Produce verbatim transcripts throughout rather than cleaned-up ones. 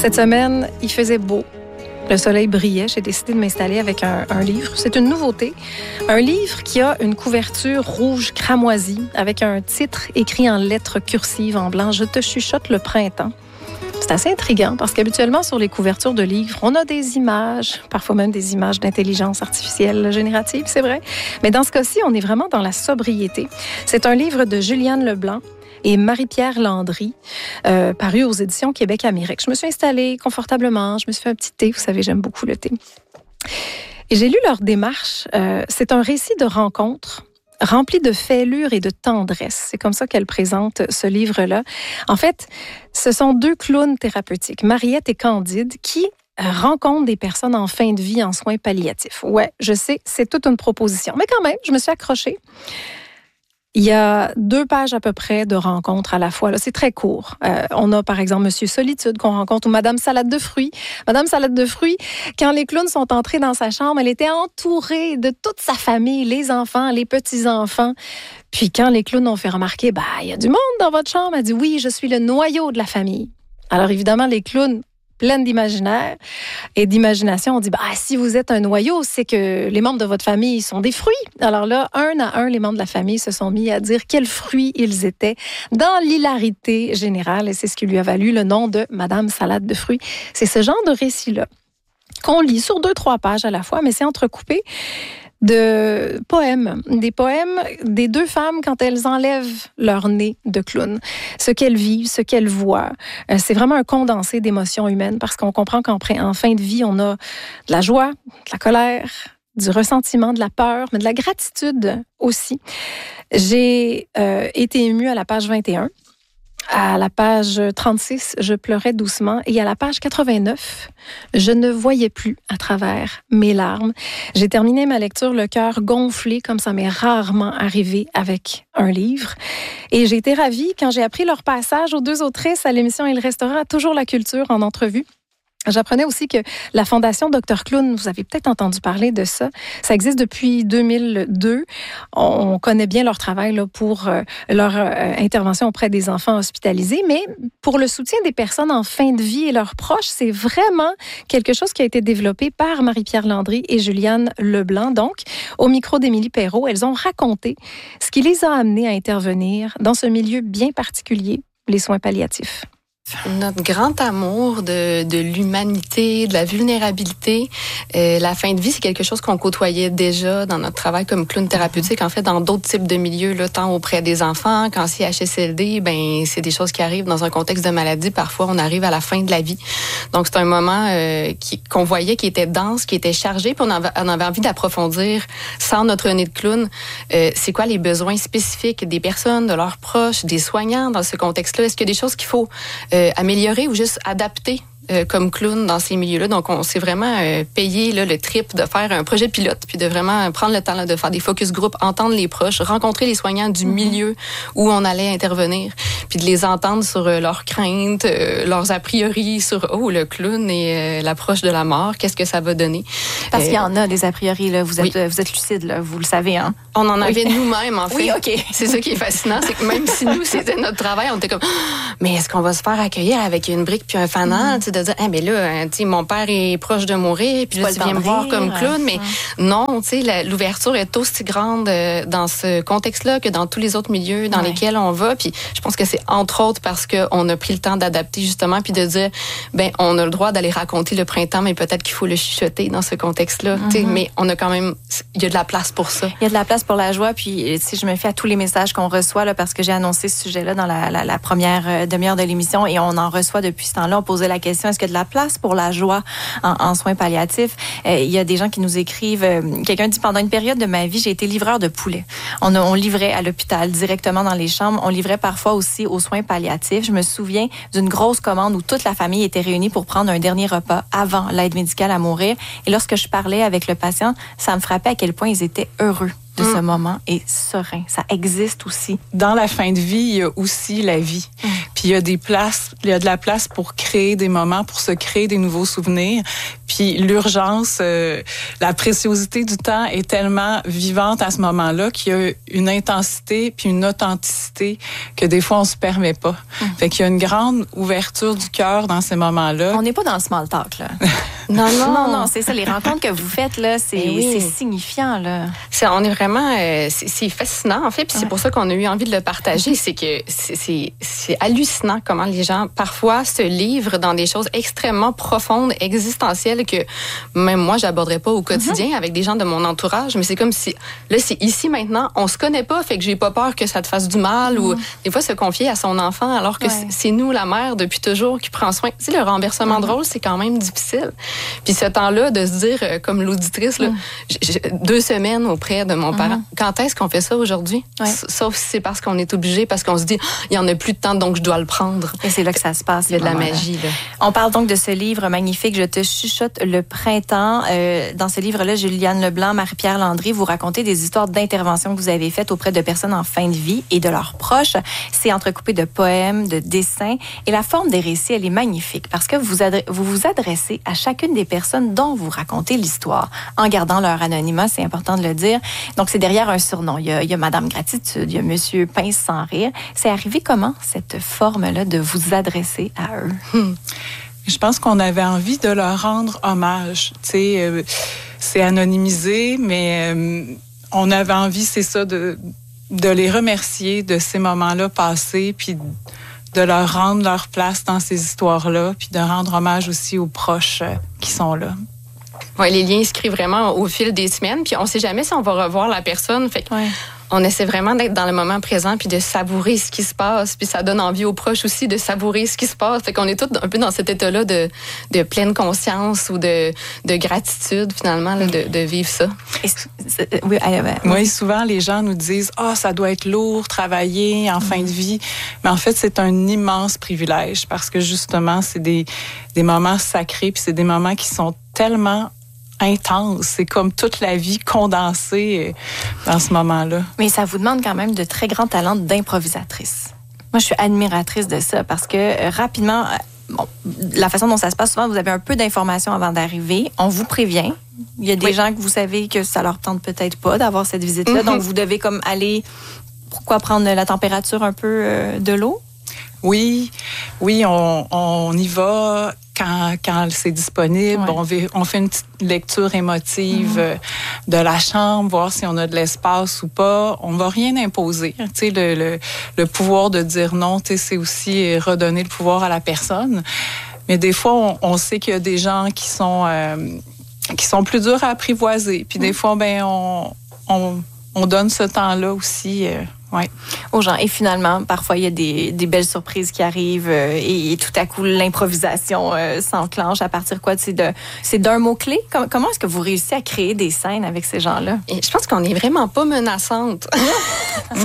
Cette semaine, il faisait beau. Le soleil brillait. J'ai décidé de m'installer avec un, un livre. C'est une nouveauté. Un livre qui a une couverture rouge cramoisie avec un titre écrit en lettres cursives en blanc. « Je te chuchote le printemps ». C'est assez intriguant parce qu'habituellement, sur les couvertures de livres, on a des images, parfois même des images d'intelligence artificielle générative, c'est vrai. Mais dans ce cas-ci, on est vraiment dans la sobriété. C'est un livre de Juliane Leblanc et Marie-Pierre Landry, euh, paru aux éditions Québec-Amérique. Je me suis installée confortablement, je me suis fait un petit thé. Vous savez, j'aime beaucoup le thé. Et j'ai lu leur démarche. Euh, c'est un récit de rencontre rempli de fêlures et de tendresse. C'est comme ça qu'elle présente ce livre-là. En fait, ce sont deux clowns thérapeutiques, Mariette et Candide, qui rencontrent des personnes en fin de vie en soins palliatifs. Ouais, je sais, c'est toute une proposition. Mais quand même, je me suis accrochée. Il y a deux pages à peu près de rencontres à la fois. Là, c'est très court. Euh, on a par exemple Monsieur Solitude qu'on rencontre ou Madame Salade de fruits. Madame Salade de fruits, quand les clowns sont entrés dans sa chambre, elle était entourée de toute sa famille, les enfants, les petits-enfants. Puis quand les clowns ont fait remarquer, bah, il y a du monde dans votre chambre, elle dit oui, je suis le noyau de la famille. Alors évidemment, les clowns pleine d'imaginaire et d'imagination. On dit, bah, si vous êtes un noyau, c'est que les membres de votre famille sont des fruits. Alors là, un à un, les membres de la famille se sont mis à dire quels fruits ils étaient dans l'hilarité générale. Et c'est ce qui lui a valu le nom de Madame Salade de fruits. C'est ce genre de récit-là qu'on lit sur deux, trois pages à la fois, mais c'est entrecoupé de poèmes, des poèmes des deux femmes quand elles enlèvent leur nez de clown. Ce qu'elles vivent, ce qu'elles voient. C'est vraiment un condensé d'émotions humaines parce qu'on comprend qu'en en fin de vie, on a de la joie, de la colère, du ressentiment, de la peur, mais de la gratitude aussi. J'ai euh, été émue à la page vingt et un. À la page trente-six, je pleurais doucement. Et à la page quatre-vingt-neuf, je ne voyais plus à travers mes larmes. J'ai terminé ma lecture, le cœur gonflé, comme ça m'est rarement arrivé avec un livre. Et j'ai été ravie quand j'ai appris leur passage aux deux autrices à l'émission Il restera toujours la culture en entrevue. J'apprenais aussi que la Fondation Docteur Clown, vous avez peut-être entendu parler de ça, ça existe depuis deux mille deux. On connaît bien leur travail là, pour euh, leur euh, intervention auprès des enfants hospitalisés, mais pour le soutien des personnes en fin de vie et leurs proches, c'est vraiment quelque chose qui a été développé par Marie-Pierre Landry et Juliane Leblanc. Donc, au micro d'Émilie Perrault, elles ont raconté ce qui les a amenées à intervenir dans ce milieu bien particulier, les soins palliatifs. Notre grand amour de, de l'humanité, de la vulnérabilité, euh, la fin de vie, c'est quelque chose qu'on côtoyait déjà dans notre travail comme clown thérapeutique. En fait, dans d'autres types de milieux, là, tant auprès des enfants qu'en C H S L D, ben c'est des choses qui arrivent dans un contexte de maladie. Parfois, on arrive à la fin de la vie. Donc, c'est un moment euh, qui, qu'on voyait qui était dense, qui était chargé, puis on avait, on avait envie d'approfondir, sans notre nez de clown, euh, c'est quoi les besoins spécifiques des personnes, de leurs proches, des soignants dans ce contexte-là. Est-ce qu'il y a des choses qu'il faut Euh, améliorer ou juste adapter euh, comme clown dans ces milieux-là. Donc, on s'est vraiment euh, payé là, le trip de faire un projet pilote, puis de vraiment prendre le temps là, de faire des focus group, entendre les proches, rencontrer les soignants du mm-hmm. milieu où on allait intervenir, puis de les entendre sur euh, leurs craintes, euh, leurs a priori sur, oh, le clown et euh, l'approche de la mort, qu'est-ce que ça va donner? Parce euh, qu'il y en a des a priori, là. Vous êtes, oui. vous êtes lucide, là. Vous le savez, hein? On en avait oui. nous-mêmes, en fait. Oui, OK. C'est ça qui est fascinant, c'est que même si nous, c'était notre travail, on était comme, mais est-ce qu'on va se faire accueillir avec une brique puis un fanal, mm-hmm. de dire, ah, mais là, tu sais, mon père est proche de mourir, puis là, tu viens me voir comme clown, mais ouais. non, tu sais, l'ouverture est aussi grande dans ce contexte-là que dans tous les autres milieux dans ouais. lesquels on va, puis je pense que c'est entre autres parce qu'on a pris le temps d'adapter, justement, puis de dire, ben, on a le droit d'aller raconter le printemps, mais peut-être qu'il faut le chuchoter dans ce contexte-là, mm-hmm. tu sais, mais on a quand même, il y a de la place pour ça. Il y a de la place pour la joie, puis si je me fie à tous les messages qu'on reçoit, là, parce que j'ai annoncé ce sujet-là dans la, la, la première demi-heure de l'émission, et on en reçoit depuis ce temps-là, on posait la question, est-ce qu'il y a de la place pour la joie en, en soins palliatifs? Euh, il y a des gens qui nous écrivent, euh, quelqu'un dit, pendant une période de ma vie, j'ai été livreur de poulet. On, a, on livrait à l'hôpital, directement dans les chambres. On livrait parfois aussi aux soins palliatifs. Je me souviens d'une grosse commande où toute la famille était réunie pour prendre un dernier repas avant l'aide médicale à mourir. Et lorsque je parlais avec le patient, ça me frappait à quel point ils étaient heureux de mmh. ce moment est serein. Ça existe aussi. Dans la fin de vie, il y a aussi la vie. Mmh. Puis il y a des places, il y a de la place pour créer des moments, pour se créer des nouveaux souvenirs. Puis l'urgence, euh, la préciosité du temps est tellement vivante à ce moment-là qu'il y a une intensité puis une authenticité que des fois on se permet pas. Mmh. Fait qu'il y a une grande ouverture du cœur dans ces moments-là. On n'est pas dans le small talk là. non, non, non, non, c'est ça. Les rencontres que vous faites là, c'est, oui. c'est signifiant là. C'est, on est vraiment, euh, c'est, c'est fascinant en fait. Puis ouais. c'est pour ça qu'on a eu envie de le partager. C'est que c'est, c'est, c'est hallucinant comment les gens parfois se livrent dans des choses extrêmement profondes, existentielles que même moi j'aborderais pas au quotidien mm-hmm. avec des gens de mon entourage. Mais c'est comme si là c'est ici maintenant, on se connaît pas, fait que j'ai pas peur que ça te fasse du mal mm. ou des fois se confier à son enfant alors que ouais. c'est, c'est nous la mère depuis toujours qui prend soin. Tu sais, le renversement mm-hmm. de rôle c'est quand même difficile. Puis ce temps-là de se dire euh, comme l'auditrice là, mm. j- j- deux semaines auprès de mon mm-hmm. parent. Quand est-ce qu'on fait ça aujourd'hui ouais. Sauf si c'est parce qu'on est obligé, parce qu'on se dit il y en a plus de temps donc je dois le prendre. Et c'est là que ça se passe. Il y a de la magie là. On parle donc de ce livre magnifique Je te chuchote le printemps. Euh, dans ce livre-là, Juliane Leblanc, Marie-Pierre Landry, vous racontez des histoires d'intervention que vous avez faites auprès de personnes en fin de vie et de leurs proches. C'est entrecoupé de poèmes, de dessins. Et la forme des récits, elle est magnifique parce que vous adre- vous, vous adressez à chacune des personnes dont vous racontez l'histoire en gardant leur anonymat, c'est important de le dire. Donc, c'est derrière un surnom. Il y a, il y a Madame Gratitude, il y a Monsieur Pince sans rire. C'est arrivé comment, cette forme-là de vous adresser à eux? Hmm. Je pense qu'on avait envie de leur rendre hommage. Tu sais, euh, c'est anonymisé, mais euh, on avait envie, c'est ça, de, de les remercier de ces moments-là passés, puis de leur rendre leur place dans ces histoires-là, puis de rendre hommage aussi aux proches euh, qui sont là. Ouais, les liens se créent vraiment au fil des semaines, puis on sait jamais si on va revoir la personne. Fait que ouais. on essaie vraiment d'être dans le moment présent puis de savourer ce qui se passe. Puis ça donne envie aux proches aussi de savourer ce qui se passe. Fait qu'on est tous un peu dans cet état-là de, de pleine conscience ou de, de gratitude, finalement, là, de, de vivre ça. Oui, oui, souvent, les gens nous disent « Ah, oh, ça doit être lourd, travailler en mm-hmm. fin de vie. » Mais en fait, c'est un immense privilège parce que, justement, c'est des, des moments sacrés puis c'est des moments qui sont tellement intense. C'est comme toute la vie condensée dans ce moment-là. Mais ça vous demande quand même de très grands talents d'improvisatrice. Moi, je suis admiratrice de ça parce que euh, rapidement, euh, bon, la façon dont ça se passe, souvent, vous avez un peu d'informations avant d'arriver. On vous prévient. Il y a des oui. gens que vous savez que ça leur tente peut-être pas d'avoir cette visite-là. Mm-hmm. Donc, vous devez comme aller, pourquoi prendre la température un peu euh, de l'eau? Oui, oui, on, on y va quand, quand c'est disponible. Ouais. On, fait, on fait une petite lecture émotive mmh. de la chambre, voir si on a de l'espace ou pas. On va rien imposer. Tu sais, le, le, le pouvoir de dire non, tu sais, c'est aussi redonner le pouvoir à la personne. Mais des fois, on, on sait qu'il y a des gens qui sont euh, qui sont plus durs à apprivoiser. Puis mmh. des fois, ben on, on, on donne ce temps-là aussi. Euh, Ouais. aux gens. Et finalement, parfois, il y a des, des belles surprises qui arrivent euh, et, et tout à coup, l'improvisation euh, s'enclenche à partir quoi? C'est, de, c'est d'un mot-clé? Com- comment est-ce que vous réussissez à créer des scènes avec ces gens-là? Et je pense qu'on n'est vraiment pas menaçante. on,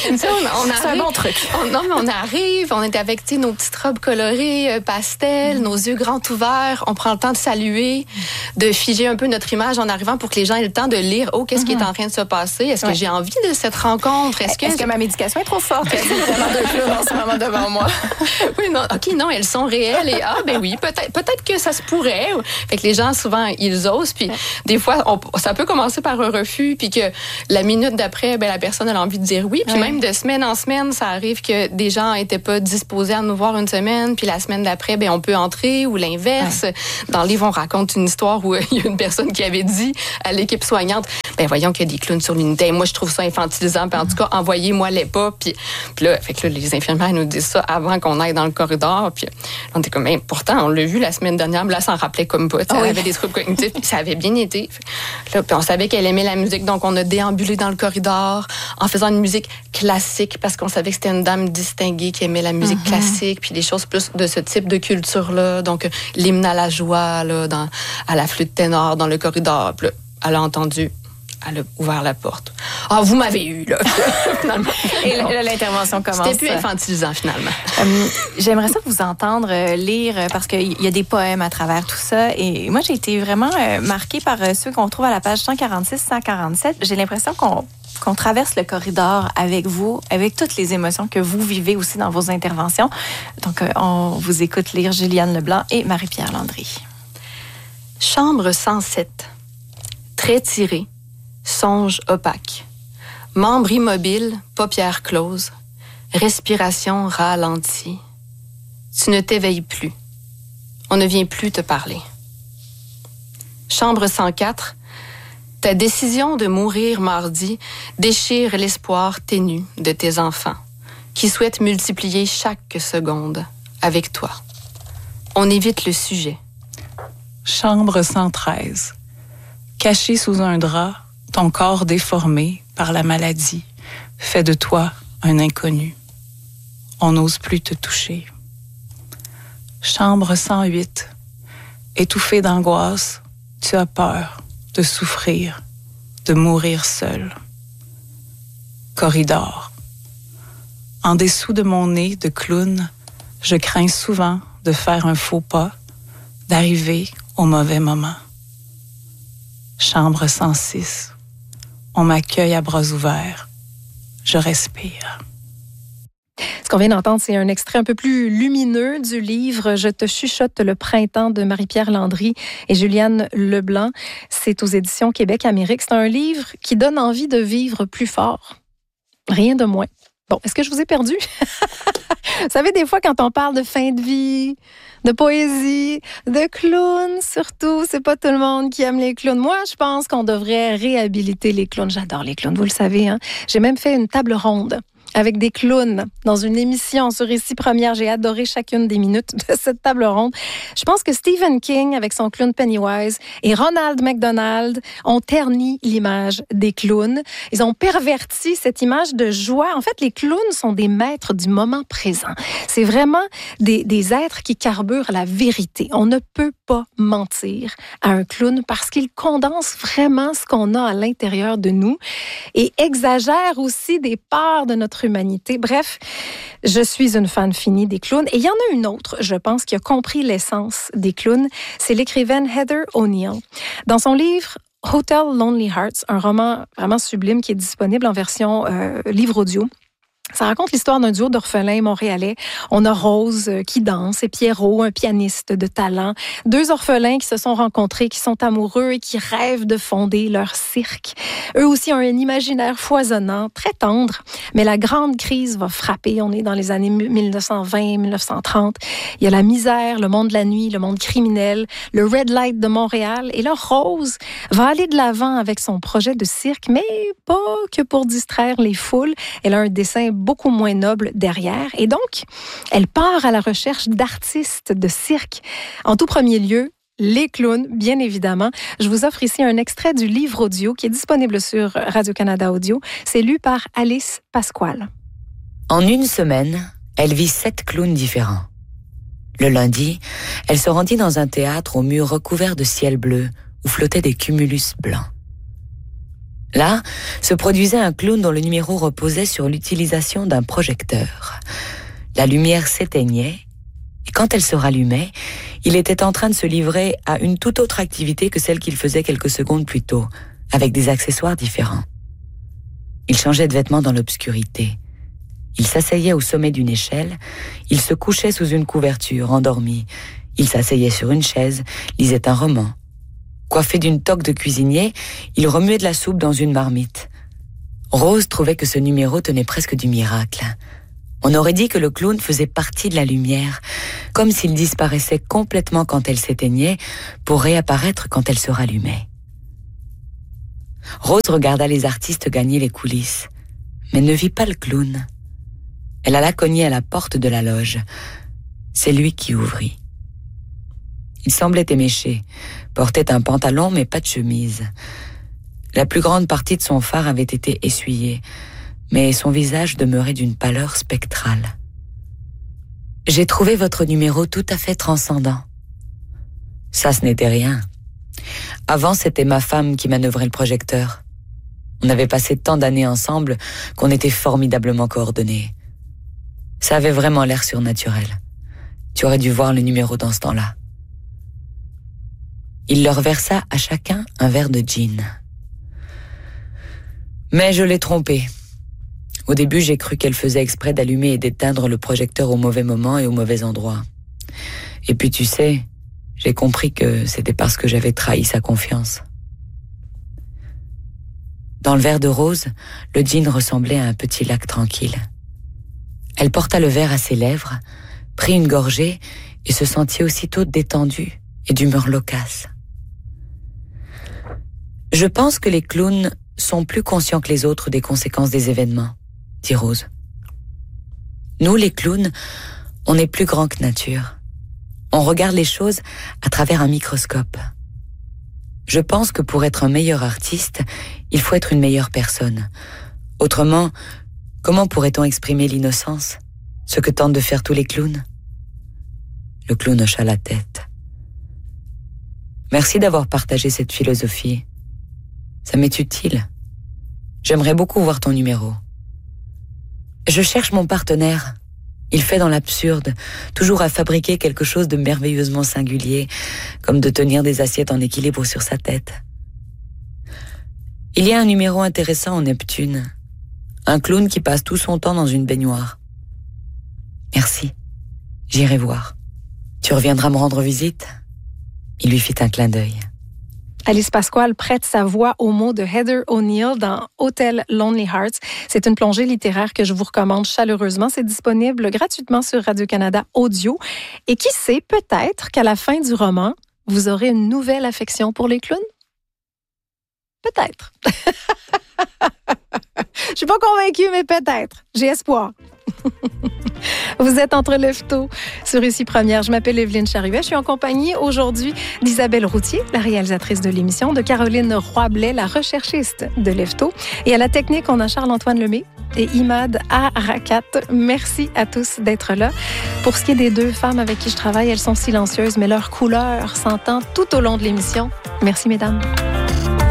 on c'est arrive, un bon truc. On, non, mais on arrive, on est avec nos petites robes colorées, euh, pastel, mm. nos yeux grands ouverts. On prend le temps de saluer, de figer un peu notre image en arrivant pour que les gens aient le temps de lire « Oh, qu'est-ce mm-hmm. qui est en train de se passer? Est-ce ouais. que j'ai envie de cette rencontre? Est-ce que Est-ce que ma médication est trop forte? C'est vraiment deux clowns en ce moment devant moi. Oui, non, OK, non, elles sont réelles. Et ah, ben oui, peut-être, peut-être que ça se pourrait. Fait que les gens, souvent, ils osent. Puis des fois, on, ça peut commencer par un refus. Puis que la minute d'après, ben, la personne a envie de dire oui. Puis ouais. même de semaine en semaine, ça arrive que des gens n'étaient pas disposés à nous voir une semaine. Puis la semaine d'après, ben, on peut entrer ou l'inverse. Ouais. Dans le livre, on raconte une histoire où il y a une personne qui avait dit à l'équipe soignante, ben voyons qu'il y a des clowns sur l'unité. Moi, je trouve ça infantilisant. Puis en tout cas, envoyez-moi les pas. Puis, puis là, fait que là, les infirmières nous disent ça avant qu'on aille dans le corridor. Puis on était comme, mais pourtant, on l'a vu la semaine dernière, mais là, ça en rappelait comme pas. Oh, elle oui. avait des troubles cognitifs, puis ça avait bien été. Là, puis on savait qu'elle aimait la musique, donc on a déambulé dans le corridor en faisant une musique classique, parce qu'on savait que c'était une dame distinguée qui aimait la musique mm-hmm. classique, puis des choses plus de ce type de culture-là. Donc, l'hymne à la joie, là, dans, à la flûte ténor dans le corridor. Puis là, elle a entendu. Elle a ouvert la porte. Ah, oh, vous m'avez eu, là. Finalement. Et là, l'intervention commence. C'était plus infantilisant, finalement. Euh, j'aimerais ça vous entendre euh, lire, parce qu'il y a des poèmes à travers tout ça. Et moi, j'ai été vraiment euh, marquée par euh, ceux qu'on trouve à la page cent quarante-six cent quarante-sept. J'ai l'impression qu'on qu'on traverse le corridor avec vous, avec toutes les émotions que vous vivez aussi dans vos interventions. Donc, on vous écoute lire Juliane Leblanc et Marie-Pierre Landry. Chambre cent sept. Traits tirés. Songe opaque. Membres immobiles, paupières closes. Respiration ralentie. Tu ne t'éveilles plus. On ne vient plus te parler. Chambre cent quatre. Ta décision de mourir mardi déchire l'espoir ténu de tes enfants, qui souhaitent multiplier chaque seconde avec toi. On évite le sujet. Chambre cent treize. Caché sous un drap, ton corps déformé par la maladie fait de toi un inconnu. On n'ose plus te toucher. Chambre cent huit. Étouffé d'angoisse, tu as peur de souffrir, de mourir seul. Corridor. En dessous de mon nez de clown, je crains souvent de faire un faux pas, d'arriver au mauvais moment. Chambre cent six. On m'accueille à bras ouverts. Je respire. Ce qu'on vient d'entendre, c'est un extrait un peu plus lumineux du livre « Je te chuchote le printemps » de Marie-Pierre Landry et Juliane Leblanc. C'est aux éditions Québec-Amérique. C'est un livre qui donne envie de vivre plus fort. Rien de moins. Bon, est-ce que je vous ai perdu? Vous savez, des fois, quand on parle de fin de vie, de poésie, de clowns, surtout, c'est pas tout le monde qui aime les clowns. Moi, je pense qu'on devrait réhabiliter les clowns. J'adore les clowns, vous le savez, hein? J'ai même fait une table ronde avec des clowns dans une émission sur Ici Première. J'ai adoré chacune des minutes de cette table ronde. Je pense que Stephen King, avec son clown Pennywise, et Ronald McDonald ont terni l'image des clowns. Ils ont perverti cette image de joie. En fait, les clowns sont des maîtres du moment présent. C'est vraiment des, des êtres qui carburent la vérité. On ne peut pas mentir à un clown parce qu'il condense vraiment ce qu'on a à l'intérieur de nous et exagère aussi des parts de notre humanité. Bref, je suis une fan finie des clowns. Et il y en a une autre, je pense, qui a compris l'essence des clowns. C'est l'écrivaine Heather O'Neill. Dans son livre Hotel Lonely Hearts, un roman vraiment sublime qui est disponible en version euh, livre audio, ça raconte l'histoire d'un duo d'orphelins montréalais. On a Rose qui danse et Pierrot, un pianiste de talent. Deux orphelins qui se sont rencontrés, qui sont amoureux et qui rêvent de fonder leur cirque. Eux aussi ont un imaginaire foisonnant, très tendre. Mais la grande crise va frapper. On est dans les années mille neuf cent vingt, mille neuf cent trente. Il y a la misère, le monde de la nuit, le monde criminel, le Red Light de Montréal. Et là, Rose va aller de l'avant avec son projet de cirque, mais pas que pour distraire les foules. Elle a un dessin beaucoup moins noble derrière. Et donc, elle part à la recherche d'artistes de cirque. En tout premier lieu, les clowns, bien évidemment. Je vous offre ici un extrait du livre audio qui est disponible sur Radio-Canada Audio. C'est lu par Alice Pasquale. En une semaine, elle vit sept clowns différents. Le lundi, elle se rendit dans un théâtre aux murs recouverts de ciel bleu où flottaient des cumulus blancs. Là, se produisait un clown dont le numéro reposait sur l'utilisation d'un projecteur. La lumière s'éteignait, et quand elle se rallumait, il était en train de se livrer à une toute autre activité que celle qu'il faisait quelques secondes plus tôt, avec des accessoires différents. Il changeait de vêtements dans l'obscurité. Il s'asseyait au sommet d'une échelle, il se couchait sous une couverture, endormi. Il s'asseyait sur une chaise, lisait un roman. Coiffé d'une toque de cuisinier, il remuait de la soupe dans une marmite. Rose trouvait que ce numéro tenait presque du miracle. On aurait dit que le clown faisait partie de la lumière, comme s'il disparaissait complètement quand elle s'éteignait pour réapparaître quand elle se rallumait. Rose regarda les artistes gagner les coulisses, mais ne vit pas le clown. Elle alla cogner à la porte de la loge. C'est lui qui ouvrit. Il semblait éméché, portait un pantalon mais pas de chemise. La plus grande partie de son fard avait été essuyée, mais son visage demeurait d'une pâleur spectrale. « J'ai trouvé votre numéro tout à fait transcendant. » Ça, ce n'était rien. Avant, c'était ma femme qui manœuvrait le projecteur. On avait passé tant d'années ensemble qu'on était formidablement coordonnés. Ça avait vraiment l'air surnaturel. Tu aurais dû voir le numéro dans ce temps-là. Il leur versa à chacun un verre de gin. Mais je l'ai trompée. Au début, j'ai cru qu'elle faisait exprès d'allumer et d'éteindre le projecteur au mauvais moment et au mauvais endroit. Et puis tu sais, j'ai compris que c'était parce que j'avais trahi sa confiance. Dans le verre de Rose, le gin ressemblait à un petit lac tranquille. Elle porta le verre à ses lèvres, prit une gorgée et se sentit aussitôt détendue et d'humeur loquace. Je pense que les clowns sont plus conscients que les autres des conséquences des événements, dit Rose. Nous, les clowns, on est plus grands que nature. On regarde les choses à travers un microscope. Je pense que pour être un meilleur artiste, il faut être une meilleure personne. Autrement, comment pourrait-on exprimer l'innocence, ce que tentent de faire tous les clowns ? Le clown hocha la tête. Merci d'avoir partagé cette philosophie. Ça m'est utile. J'aimerais beaucoup voir ton numéro. Je cherche mon partenaire. Il fait dans l'absurde, toujours à fabriquer quelque chose de merveilleusement singulier, comme de tenir des assiettes en équilibre sur sa tête. Il y a un numéro intéressant en Neptune. Un clown qui passe tout son temps dans une baignoire. Merci. J'irai voir. Tu reviendras me rendre visite ? Il lui fit un clin d'œil. Alice Pasquale prête sa voix aux mots de Heather O'Neill dans Hotel Lonely Hearts. C'est une plongée littéraire que je vous recommande chaleureusement. C'est disponible gratuitement sur Radio-Canada Audio. Et qui sait, peut-être qu'à la fin du roman, vous aurez une nouvelle affection pour les clowns? Peut-être. Je suis pas convaincue, mais peut-être. J'ai espoir. Vous êtes entre lève-tôt sur Ici Première. Je m'appelle Evelyne Charuet. Je suis en compagnie aujourd'hui d'Isabelle Routier, la réalisatrice de l'émission, de Caroline Roy-Blais, la recherchiste de lève-tôt. Et à la technique, on a Charles-Antoine Lemay et Imad Arakat. Merci à tous d'être là. Pour ce qui est des deux femmes avec qui je travaille, elles sont silencieuses, mais leur couleur s'entend tout au long de l'émission. Merci, mesdames.